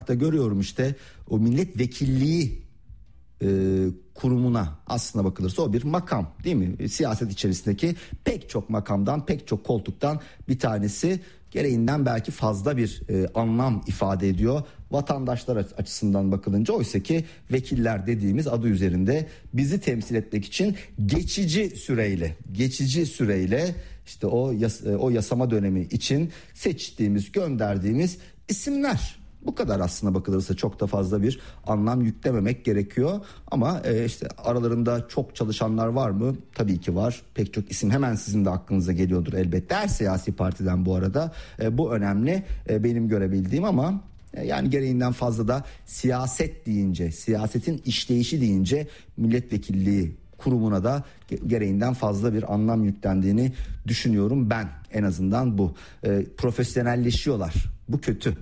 görüyorum işte o milletvekilliği kurumuna aslına bakılırsa o bir makam değil mi? Siyaset içerisindeki pek çok makamdan, pek çok koltuktan bir tanesi, gereğinden belki fazla bir anlam ifade ediyor vatandaşlar açısından bakılınca. Oysa ki vekiller dediğimiz adı üzerinde bizi temsil etmek için geçici süreyle işte o yasama dönemi için seçtiğimiz, gönderdiğimiz isimler. Bu kadar aslına bakılırsa çok da fazla bir anlam yüklememek gerekiyor. Ama işte aralarında çok çalışanlar var mı? Tabii ki var. Pek çok isim hemen sizin de aklınıza geliyordur elbette. Her siyasi partiden bu arada. Bu önemli benim görebildiğim, ama yani gereğinden fazla da siyaset deyince, siyasetin işleyişi deyince milletvekilliği kurumuna da gereğinden fazla bir anlam yüklendiğini düşünüyorum ben. En azından bu. Profesyonelleşiyorlar. Bu kötü.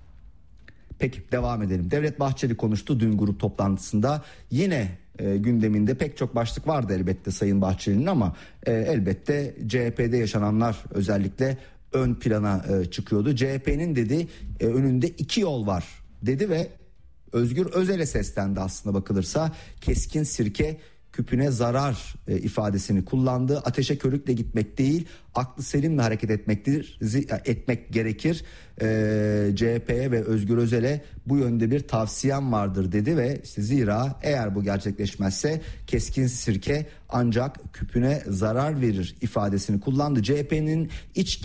Peki devam edelim. Devlet Bahçeli konuştu dün grup toplantısında. Yine gündeminde pek çok başlık vardı elbette Sayın Bahçeli'nin, ama elbette CHP'de yaşananlar özellikle ön plana çıkıyordu. CHP'nin dedi önünde iki yol var dedi ve Özgür Özel'e seslendi aslına bakılırsa. Keskin sirke küpüne zarar ifadesini kullandı. Ateşe körükle gitmek değil, aklı selimle hareket etmek gerekir. CHP'ye ve Özgür Özel'e bu yönde bir tavsiyem vardır dedi ve işte zira eğer bu gerçekleşmezse keskin sirke ancak küpüne zarar verir ifadesini kullandı. CHP'nin iç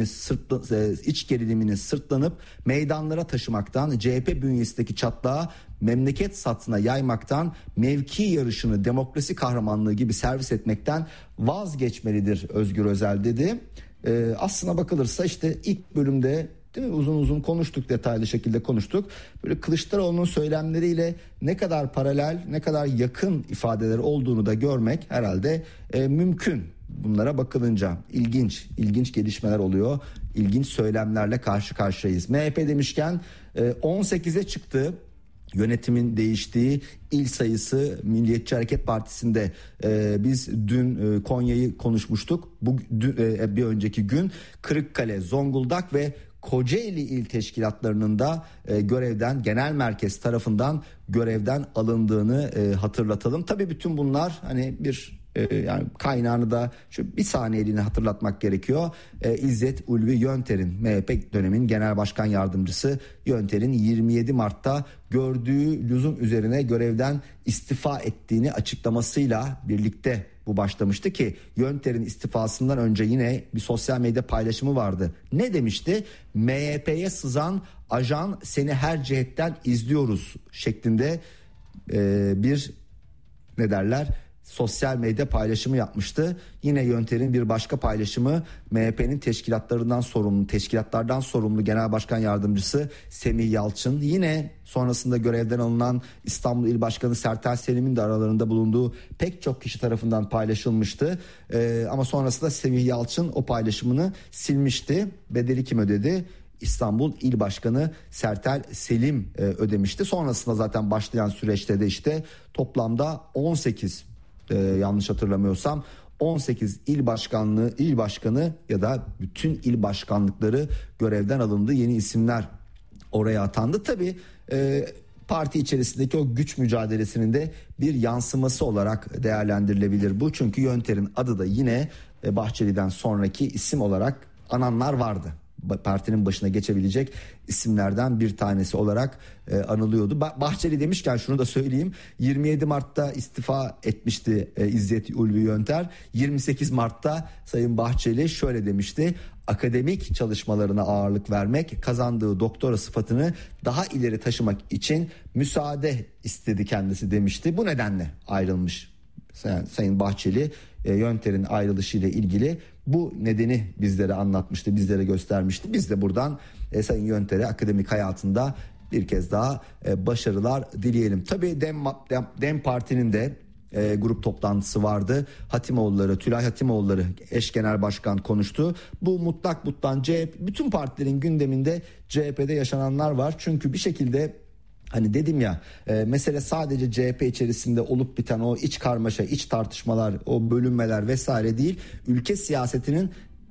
gerilimini sırtlanıp meydanlara taşımaktan, CHP bünyesindeki çatlağı memleket satına yaymaktan, mevki yarışını demokrasi kahramanlığı gibi servis etmekten vazgeçmelidir Özgür Özel dedi. Aslına bakılırsa işte ilk bölümde değil mi, uzun uzun konuştuk, detaylı şekilde konuştuk. Böyle Kılıçdaroğlu'nun söylemleriyle ne kadar paralel, ne kadar yakın ifadeler olduğunu da görmek herhalde mümkün. Bunlara bakılınca ilginç gelişmeler oluyor. İlginç söylemlerle karşı karşıyayız. MHP demişken 18'e çıktı. Yönetimin değiştiği il sayısı Milliyetçi Hareket Partisi'nde. Biz dün Konya'yı konuşmuştuk. Bir önceki gün Kırıkkale, Zonguldak ve Kocaeli il teşkilatlarının da görevden, genel merkez tarafından görevden alındığını hatırlatalım. Tabii bütün bunlar hani yani kaynağını da şu bir saniyeliğine hatırlatmak gerekiyor. İzzet Ulvi Yönter'in, MHP dönemin genel başkan yardımcısı Yönter'in 27 Mart'ta gördüğü lüzum üzerine görevden istifa ettiğini açıklamasıyla birlikte bu başlamıştı ki Yönter'in istifasından önce yine bir sosyal medya paylaşımı vardı. Ne demişti? MHP'ye sızan ajan, seni her cihetten izliyoruz şeklinde bir sosyal medya paylaşımı yapmıştı. Yine Yönter'in bir başka paylaşımı MHP'nin teşkilatlardan sorumlu Genel Başkan Yardımcısı Semih Yalçın, yine sonrasında görevden alınan İstanbul İl Başkanı Sertel Selim'in de aralarında bulunduğu pek çok kişi tarafından paylaşılmıştı. Ama sonrasında Semih Yalçın o paylaşımını silmişti. Bedeli kim ödedi? İstanbul İl Başkanı Sertel Selim ödemişti. Sonrasında zaten başlayan süreçte de işte toplamda 18 yanlış hatırlamıyorsam 18 il başkanı ya da bütün il başkanlıkları görevden alındı. Yeni isimler oraya atandı. Tabii parti içerisindeki o güç mücadelesinin de bir yansıması olarak değerlendirilebilir bu. Çünkü Yönter'in adı da yine Bahçeli'den sonraki isim olarak ananlar vardı. Partinin başına geçebilecek isimlerden bir tanesi olarak anılıyordu. Bahçeli demişken şunu da söyleyeyim. 27 Mart'ta istifa etmişti İzzet Ulvi Yönter. 28 Mart'ta Sayın Bahçeli şöyle demişti: akademik çalışmalarına ağırlık vermek, kazandığı doktora sıfatını daha ileri taşımak için müsaade istedi kendisi demişti. Bu nedenle ayrılmış Sayın Bahçeli. Yönter'in ayrılışıyla ilgili bu nedeni bizlere anlatmıştı, bizlere göstermişti. Biz de buradan Sayın Yönter'e akademik hayatında bir kez daha başarılar dileyelim. Tabii Dem Parti'nin de grup toplantısı vardı. Tülay Hatimoğulları eş genel başkan konuştu. Bu mutlak bütün partilerin gündeminde CHP'de yaşananlar var. Çünkü bir şekilde hani dedim ya, mesele sadece CHP içerisinde olup biten o iç karmaşa, iç tartışmalar, o bölünmeler vesaire değil. Ülke siyasetinin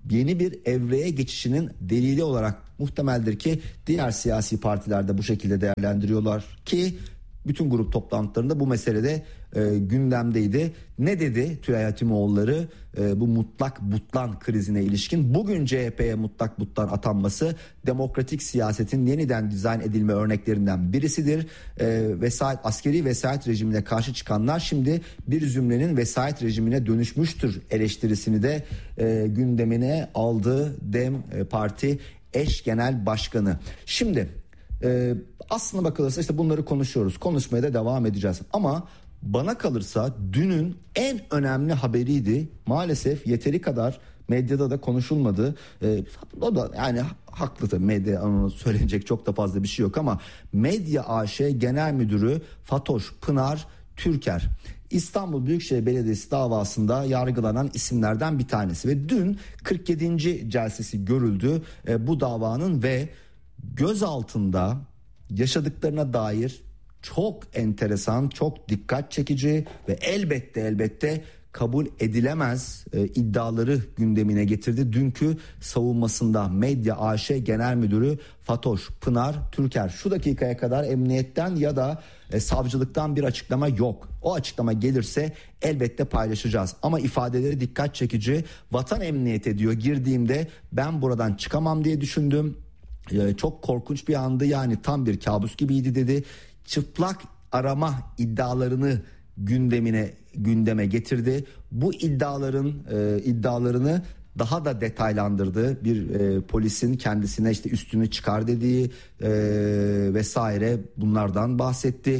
yeni bir evreye geçişinin delili olarak muhtemeldir ki diğer siyasi partiler de bu şekilde değerlendiriyorlar ki bütün grup toplantılarında bu meselede gündemdeydi. Ne dedi Tülay Hatimoğulları bu mutlak butlan krizine ilişkin? Bugün CHP'ye mutlak butlan atanması demokratik siyasetin yeniden dizayn edilme örneklerinden birisidir. Askeri vesayet rejimine karşı çıkanlar şimdi bir zümrenin vesayet rejimine dönüşmüştür eleştirisini de gündemine aldı DEM Parti eş genel başkanı. Şimdi aslına bakılırsa işte bunları konuşuyoruz. Konuşmaya da devam edeceğiz. Ama bana kalırsa dünün en önemli haberiydi. Maalesef yeteri kadar medyada da konuşulmadı. O da yani haklı tabii, medya onu söylenecek çok da fazla bir şey yok ama Medya AŞ Genel Müdürü Fatoş Pınar Türker İstanbul Büyükşehir Belediyesi davasında yargılanan isimlerden bir tanesi ve dün 47. celsesi görüldü bu davanın ve gözaltında yaşadıklarına dair çok enteresan, çok dikkat çekici ve elbette kabul edilemez iddiaları gündemine getirdi. Dünkü savunmasında Medya AŞ Genel Müdürü Fatoş Pınar Türker. Şu dakikaya kadar emniyetten ya da savcılıktan bir açıklama yok. O açıklama gelirse elbette paylaşacağız. Ama ifadeleri dikkat çekici. Vatan emniyete diyor, girdiğimde ben buradan çıkamam diye düşündüm. Çok korkunç bir andı, yani tam bir kabus gibiydi dedi. Çıplak arama iddialarını gündeme getirdi. Bu iddialarını daha da detaylandırdı. Bir polisin kendisine işte üstünü çıkar dediği vesaire bunlardan bahsetti.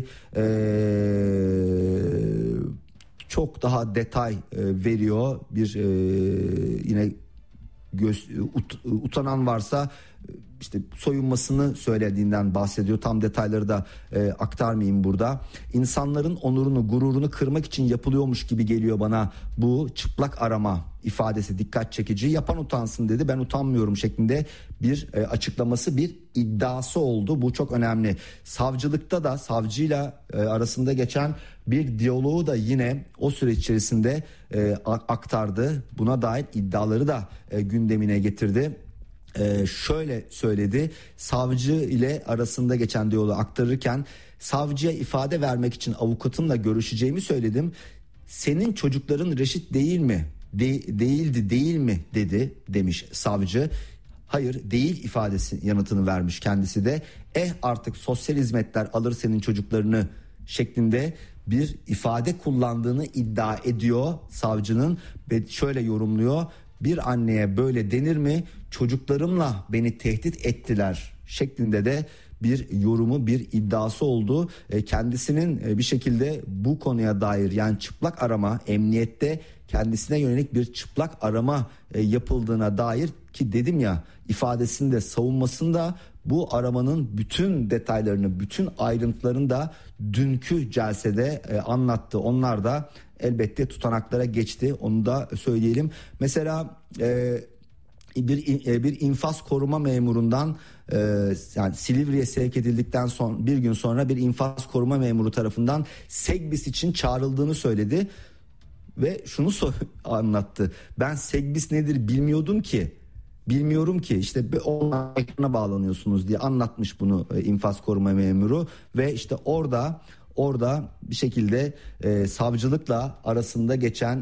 Çok daha detay veriyor. Bir yine utanan varsa işte soyunmasını söylediğinden bahsediyor. Tam detayları da aktarmayayım burada. İnsanların onurunu, gururunu kırmak için yapılıyormuş gibi geliyor bana bu çıplak arama ifadesi, dikkat çekici. Yapan utansın dedi, ben utanmıyorum şeklinde bir açıklaması, bir iddiası oldu. Bu çok önemli. Savcılıkta da savcıyla arasında geçen bir diyaloğu da yine o süreç içerisinde aktardı. Buna dair iddiaları da gündemine getirdi. Şöyle söyledi, savcı ile arasında geçen diyaloğu aktarırken savcıya ifade vermek için avukatımla görüşeceğimi söyledim. Senin çocukların reşit değil mi? Değildi değil mi dedi demiş savcı. Hayır değil ifadesi yanıtını vermiş kendisi de. Artık sosyal hizmetler alır senin çocuklarını şeklinde bir ifade kullandığını iddia ediyor savcının ve şöyle yorumluyor. Bir anneye böyle denir mi? Çocuklarımla beni tehdit ettiler şeklinde de bir yorumu, bir iddiası oldu. Kendisinin bir şekilde bu konuya dair, yani çıplak arama, emniyette kendisine yönelik bir çıplak arama yapıldığına dair, ki dedim ya ifadesinde, savunmasında bu aramanın bütün detaylarını, bütün ayrıntılarını da dünkü celsede anlattı. Onlar da elbette tutanaklara geçti, onu da söyleyelim. Mesela bir infaz koruma memurundan yani Silivri'ye sevk edildikten sonra bir gün sonra bir infaz koruma memuru tarafından Segbis için çağrıldığını söyledi ve şunu anlattı. Ben Segbis nedir bilmiyorum ki işte ona bağlanıyorsunuz diye anlatmış bunu infaz koruma memuru ve işte orada bir şekilde savcılıkla arasında geçen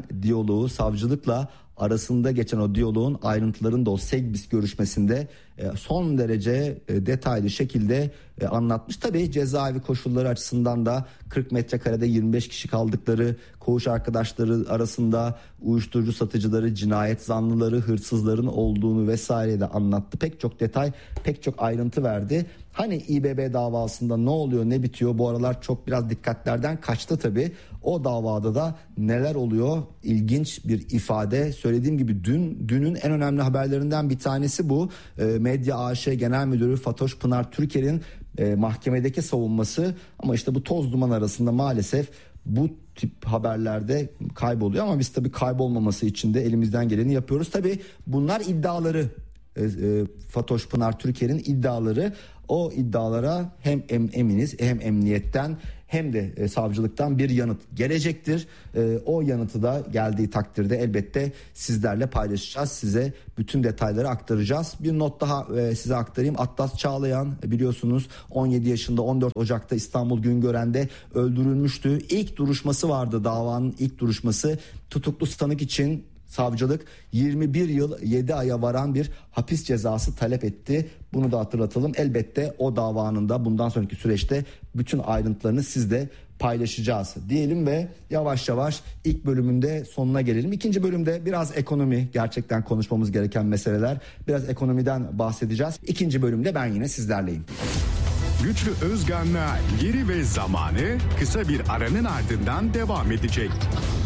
o diyaloğun ayrıntılarını da o Segbis görüşmesinde son derece detaylı şekilde anlatmış. Tabii cezaevi koşulları açısından da 40 metrekarede 25 kişi kaldıkları, koğuş arkadaşları arasında uyuşturucu satıcıları, cinayet zanlıları, hırsızların olduğunu vesaire de anlattı. Pek çok detay, pek çok ayrıntı verdi. Hani İBB davasında ne oluyor, ne bitiyor, bu aralar çok biraz dikkatlerden kaçtı tabii. O davada da neler oluyor? İlginç bir ifade. Söylediğim gibi dünün en önemli haberlerinden bir tanesi bu. Medya AŞ Genel Müdürü Fatoş Pınar Türker'in mahkemedeki savunması, ama işte bu toz duman arasında maalesef bu tip haberlerde kayboluyor, ama biz tabii kaybolmaması için de elimizden geleni yapıyoruz. Tabii bunlar iddiaları. Fatoş Pınar Türker'in iddiaları, O iddialara hem eminiz, hem emniyetten hem de savcılıktan bir yanıt gelecektir. O yanıtı da geldiği takdirde elbette sizlerle paylaşacağız. Size bütün detayları aktaracağız. Bir not daha size aktarayım. Atlas Çağlayan biliyorsunuz 17 yaşında 14 Ocak'ta İstanbul Güngören'de öldürülmüştü. İlk duruşması vardı, davanın ilk duruşması. Tutuklu sanık için savcılık 21 yıl 7 aya varan bir hapis cezası talep etti. Bunu da hatırlatalım. Elbette o davanın da bundan sonraki süreçte bütün ayrıntılarını sizle paylaşacağız diyelim ve yavaş yavaş ilk bölümünde sonuna gelelim. İkinci bölümde biraz ekonomi, gerçekten konuşmamız gereken meseleler. Biraz ekonomiden bahsedeceğiz. İkinci bölümde ben yine sizlerleyim. Güçlü Özgan'la Yeri ve Zamanı kısa bir aranın ardından devam edecek.